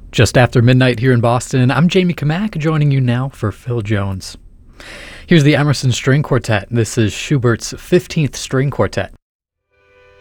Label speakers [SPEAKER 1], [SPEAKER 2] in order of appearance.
[SPEAKER 1] Just after midnight here in Boston, I'm Jamie Kamak joining you now for Phil Jones. Here's the Emerson String Quartet. This is Schubert's 15th String Quartet.